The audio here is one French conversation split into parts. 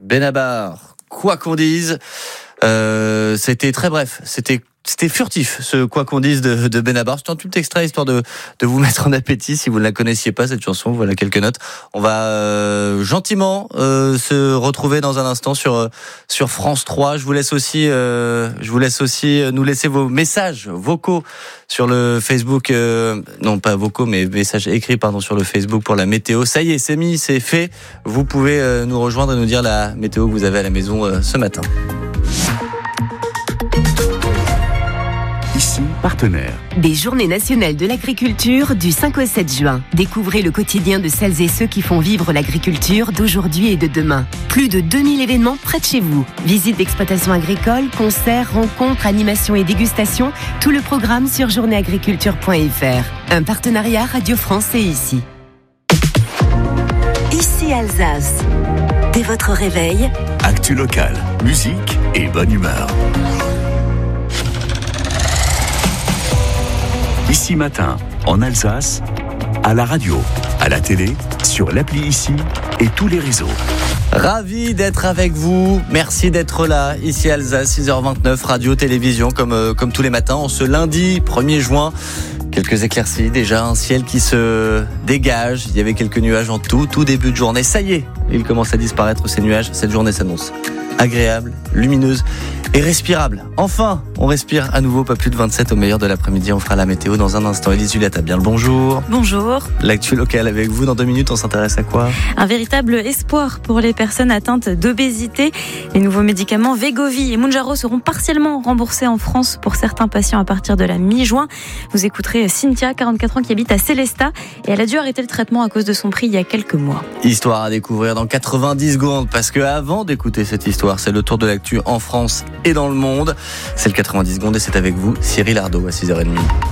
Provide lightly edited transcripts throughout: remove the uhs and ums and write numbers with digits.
Benabar, quoi qu'on dise, c'était très bref, c'était furtif, ce quoi qu'on dise de Benabar. C'est un tout extrait histoire de vous mettre en appétit si vous ne la connaissiez pas, cette chanson. Voilà quelques notes. On va gentiment se retrouver dans un instant sur France 3. Je vous laisse aussi nous laisser vos messages vocaux sur le Facebook, non pas vocaux mais messages écrits sur le Facebook pour la météo. Ça y est, c'est fait. Vous pouvez nous rejoindre et nous dire la météo que vous avez à la maison ce matin. Ici, partenaire. Des Journées nationales de l'agriculture du 5 au 7 juin. Découvrez le quotidien de celles et ceux qui font vivre l'agriculture d'aujourd'hui et de demain. Plus de 2000 événements près de chez vous. Visites d'exploitation agricole, concerts, rencontres, animations et dégustations. Tout le programme sur journéeagriculture.fr. Un partenariat Radio France et Ici. Ici Alsace. Dès votre réveil, Actu locale, musique et bonne humeur. Ici matin, en Alsace, à la radio, à la télé, sur l'appli Ici et tous les réseaux. Ravi d'être avec vous. Merci d'être là. Ici Alsace, 6h29, radio, télévision, comme tous les matins. En ce lundi 1er juin, quelques éclaircies, déjà un ciel qui se dégage. Il y avait quelques nuages en tout début de journée. Ça y est, ils commencent à disparaître ces nuages. Cette journée s'annonce agréable, lumineuse et respirable. Enfin, on respire à nouveau, pas plus de 27 au meilleur de l'après-midi. On fera la météo dans un instant. Élise Juliette, bien le bonjour. Bonjour. L'actu locale avec vous. Dans 2 minutes, on s'intéresse à quoi ? Un véritable espoir pour les personnes atteintes d'obésité. Les nouveaux médicaments Wegovy et Mounjaro seront partiellement remboursés en France pour certains patients à partir de la mi-juin. Vous écouterez Cynthia, 44 ans, qui habite à Célestat et elle a dû arrêter le traitement à cause de son prix il y a quelques mois. Histoire à découvrir dans 90 secondes, parce que avant d'écouter cette histoire, c'est le tour de l'actu en France et dans le monde. C'est le 90 secondes et c'est avec vous, Cyril Ardo, à 6h30.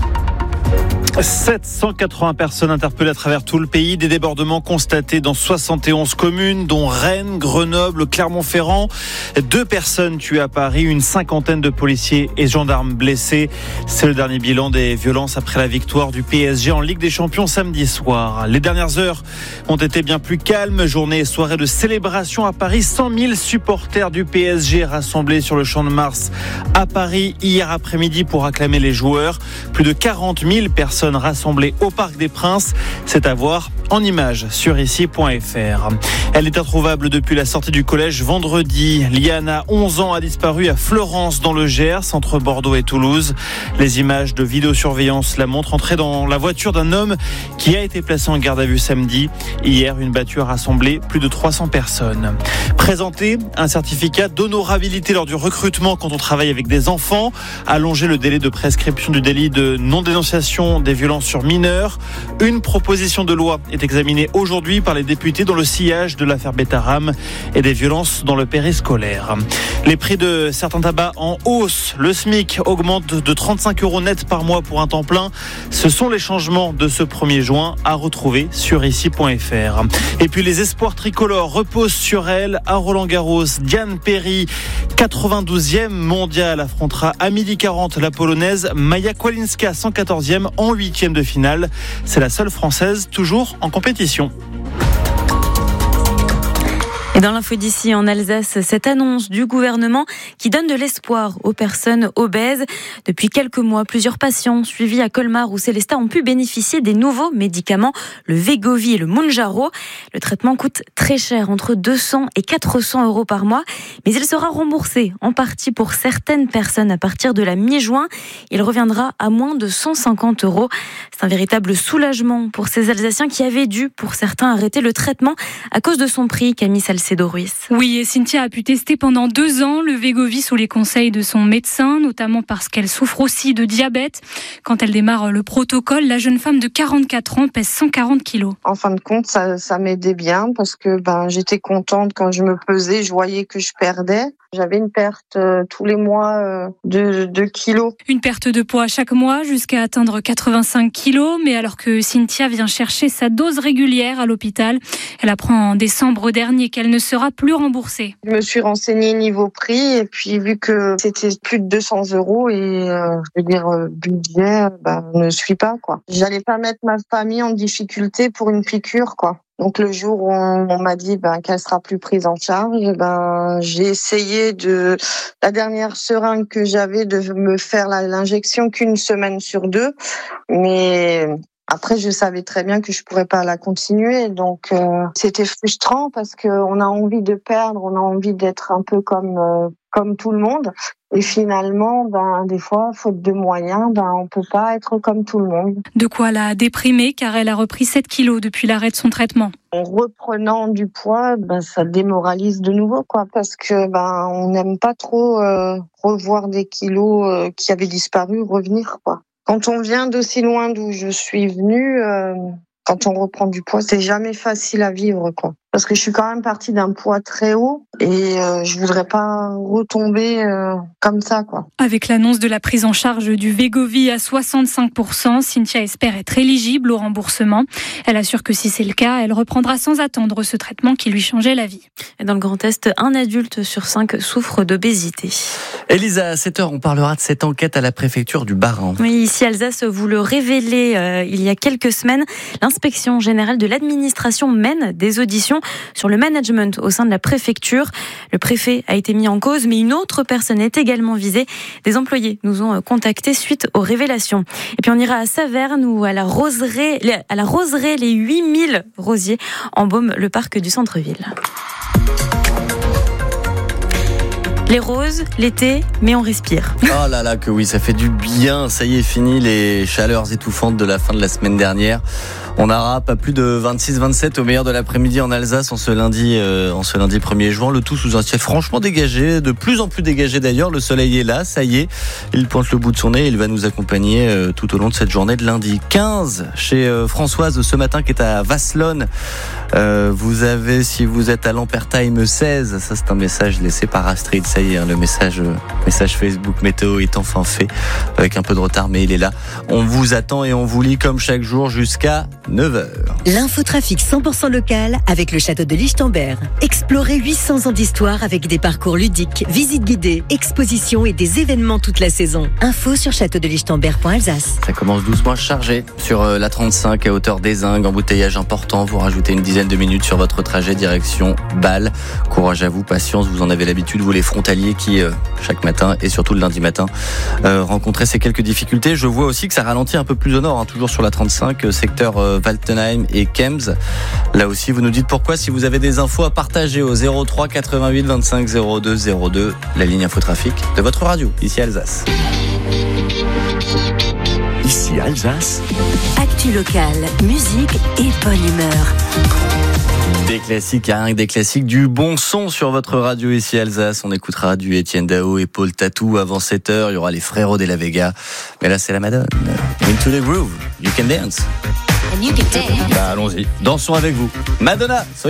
780 personnes interpellées à travers tout le pays, des débordements constatés dans 71 communes, dont Rennes, Grenoble, Clermont-Ferrand. 2 personnes tuées à Paris, une cinquantaine de policiers et gendarmes blessés. C'est le dernier bilan des violences après la victoire du PSG en Ligue des Champions samedi soir. Les dernières heures ont été bien plus calmes. Journée et soirée de célébration à Paris. 100 000 supporters du PSG rassemblés sur le Champ de Mars à Paris hier après-midi pour acclamer les joueurs. Plus de 40 000 personnes rassemblées au Parc des Princes. C'est à voir en images sur ici.fr. Elle est introuvable depuis la sortie du collège vendredi. Liana, 11 ans, a disparu à Fleurance dans le Gers, entre Bordeaux et Toulouse. Les images de vidéosurveillance la montrent entrer dans la voiture d'un homme qui a été placé en garde à vue samedi. Hier, une battue a rassemblé plus de 300 personnes. Présenter un certificat d'honorabilité lors du recrutement quand on travaille avec des enfants. Allonger le délai de prescription du délit de non-dénonciation des violences sur mineurs. Une proposition de loi est examinée aujourd'hui par les députés dans le sillage de l'affaire Betaram et des violences dans le périscolaire. Les prix de certains tabacs en hausse. Le SMIC augmente de 35 € net par mois pour un temps plein. Ce sont les changements de ce 1er juin à retrouver sur ici.fr. Et puis les espoirs tricolores reposent sur elle à Roland-Garros. Diane Perry, 92e mondiale, affrontera à 12h40 la polonaise Maja Kwalinska, 114e en 8e de finale. C'est la seule française toujours en compétition. Et dans l'info d'ici en Alsace, cette annonce du gouvernement qui donne de l'espoir aux personnes obèses. Depuis quelques mois, plusieurs patients suivis à Colmar ou Célestat ont pu bénéficier des nouveaux médicaments, le Wegovy et le Mounjaro. Le traitement coûte très cher, entre 200 et 400 € par mois, mais il sera remboursé en partie pour certaines personnes à partir de la mi-juin. Il reviendra à moins de 150 €. C'est un véritable soulagement pour ces Alsaciens qui avaient dû, pour certains, arrêter le traitement à cause de son prix, Camille Salcedo. Oui, et Cynthia a pu tester pendant 2 ans le Wegovy sous les conseils de son médecin, notamment parce qu'elle souffre aussi de diabète. Quand elle démarre le protocole, la jeune femme de 44 ans pèse 140 kilos. En fin de compte, ça m'aidait bien parce que j'étais contente quand je me pesais, je voyais que je perdais. J'avais une perte tous les mois de kilos. Une perte de poids chaque mois jusqu'à atteindre 85 kilos. Mais alors que Cynthia vient chercher sa dose régulière à l'hôpital, elle apprend en décembre dernier qu'elle ne sera plus remboursée. Je me suis renseignée niveau prix et puis vu que c'était plus de 200 € et budget ne suit pas quoi. J'allais pas mettre ma famille en difficulté pour une piqûre quoi. Donc le jour où on m'a dit qu'elle sera plus prise en charge, j'ai essayé la dernière seringue que j'avais de me faire l'injection qu'une semaine sur 2, mais après je savais très bien que je pourrais pas la continuer, donc c'était frustrant parce que on a envie de perdre, on a envie d'être un peu comme tout le monde. Et finalement, des fois, faute de moyens, on peut pas être comme tout le monde. De quoi la déprimer, car elle a repris 7 kilos depuis l'arrêt de son traitement. En reprenant du poids, ça démoralise de nouveau, parce que on n'aime pas trop revoir des kilos qui avaient disparu revenir, quoi. Quand on vient d'aussi loin d'où je suis venue, quand on reprend du poids, c'est jamais facile à vivre, quoi. Parce que je suis quand même partie d'un poids très haut et je voudrais pas retomber comme ça, quoi. Avec l'annonce de la prise en charge du Wegovy à 65%, Cynthia espère être éligible au remboursement. Elle assure que si c'est le cas, elle reprendra sans attendre ce traitement qui lui changeait la vie. Et dans le Grand Est, 1 adulte sur 5 souffre d'obésité. Elisa, à 7h, on parlera de cette enquête à la préfecture du Bas-Rhin. Oui, ici Alsace, vous le révélez il y a quelques semaines, l'inspection générale de l'administration mène des auditions sur le management au sein de la préfecture. Le préfet a été mis en cause, mais une autre personne est également visée. Des employés nous ont contactés suite aux révélations. Et puis on ira à Saverne où à la roseraie, les 8000 rosiers embaument le parc du centre-ville. Les roses, l'été, mais on respire. Oh là là, que oui, ça fait du bien. Ça y est, fini les chaleurs étouffantes de la fin de la semaine dernière. On aura pas plus de 26-27 au meilleur de l'après-midi en Alsace en ce lundi 1er juin. Le tout sous un ciel franchement dégagé, de plus en plus dégagé d'ailleurs. Le soleil est là, ça y est. Il pointe le bout de son nez. Il va nous accompagner tout au long de cette journée de lundi 15 chez Françoise ce matin qui est à Vasselonne. Vous avez, si vous êtes à Lampertheim 16, ça c'est un message laissé par Astrid. Ça y est, le message Facebook météo est enfin fait avec un peu de retard, mais il est là. On vous attend et on vous lit comme chaque jour jusqu'à 9h. L'infotrafic 100% local avec le château de Lichtenberg. Explorez 800 ans d'histoire avec des parcours ludiques, visites guidées, expositions et des événements toute la saison. Info sur châteaudelichtenberg.alsace. Ça commence doucement à charger sur la 35 à hauteur des Ingues. Embouteillage important. Vous rajoutez une dizaine de minutes sur votre trajet direction Bâle. Courage à vous, patience. Vous en avez l'habitude, vous les frontaliers qui, chaque matin et surtout le lundi matin, rencontraient ces quelques difficultés. Je vois aussi que ça ralentit un peu plus au nord, toujours sur la 35, secteur Waltenheim et Kems. Là aussi, vous nous dites pourquoi. Si vous avez des infos à partager au 03 88 25 02 02, la ligne infotrafic de votre radio, ici Alsace. Ici Alsace. Actu locale, musique et bonne humeur. Des classiques, rien que des classiques, du bon son sur votre radio ici Alsace. On écoutera du Étienne Dao et Paul Tatou avant 7h. Il y aura les Frérots de la Vega. Mais là, c'est la Madone. Into the groove. You can dance. And you can dance. Allons-y. Dansons avec vous. Madonna.